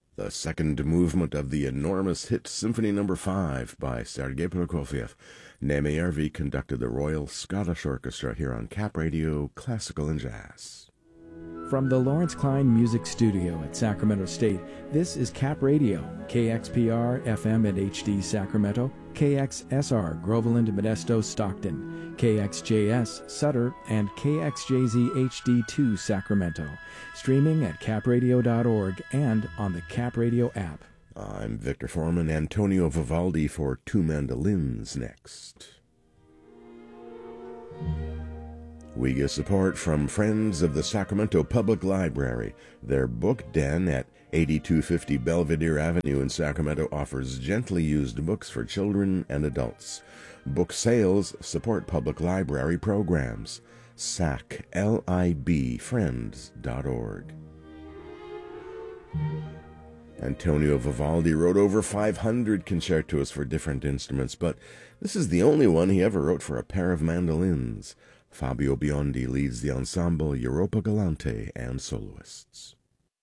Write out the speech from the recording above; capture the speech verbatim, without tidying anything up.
The second movement of the enormous hit Symphony Number five by Sergei Prokofiev. Naime Yarvi conducted the Royal Scottish Orchestra here on Cap Radio, Classical and Jazz. From the Lawrence Klein Music Studio at Sacramento State, this is Cap Radio, K X P R F M and H D Sacramento, K X S R Groveland, Modesto, Stockton, K X J S Sutter, and K X J Z H D two Sacramento. Streaming at cap radio dot org and on the Cap Radio app. I'm Victor Foreman. Antonio Vivaldi for Two Mandolins next. We get support from friends of the Sacramento Public Library. Their book den at eighty-two fifty Belvedere Avenue in Sacramento offers gently used books for children and adults. Book sales support public library programs. sac lib friends dot org. Antonio Vivaldi wrote over five hundred concertos for different instruments, but this is the only one he ever wrote for a pair of mandolins. Fabio Biondi leads the ensemble Europa Galante and soloists.